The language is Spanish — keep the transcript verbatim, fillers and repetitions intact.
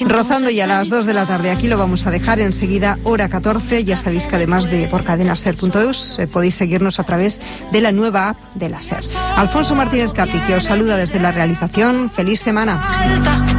Rozando ya a las dos de la tarde, aquí lo vamos a dejar. Enseguida, hora catorce. Ya sabéis que además de por cadena ser punto eus eh, podéis seguirnos a través de la nueva app de la SER. Alfonso Martínez Capi, que os saluda desde la realización. Feliz semana.